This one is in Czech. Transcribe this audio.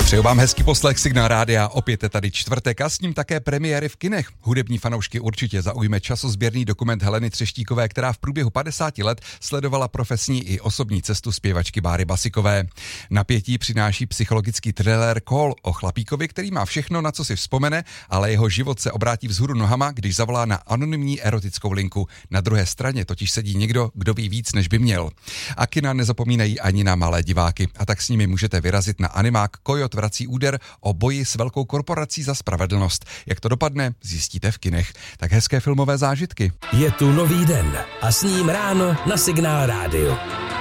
Přeju vám hezký poslech Signál Rádia, opět je tady čtvrtek a s ním také premiéry v kinech. Hudební fanoušky určitě zaujme časozběrný dokument Heleny Třeštíkové, která v průběhu 50 let sledovala profesní i osobní cestu zpěvačky Báry Basikové. Napětí přináší psychologický thriller Call o chlapíkovi, který má všechno, na co si vzpomene, ale jeho život se obrátí vzhůru nohama, když zavolá na anonymní erotickou linku. Na druhé straně totiž sedí někdo, kdo ví víc, než by měl. A kina nezapomínají ani na malé diváky, a tak s nimi můžete vyrazit na animák Kojot vrací úder o boji s velkou korporací za spravedlnost. Jak to dopadne, zjistíte v kinech. Tak hezké filmové zážitky. Je tu nový den a s ním ráno na Signál Rádiu.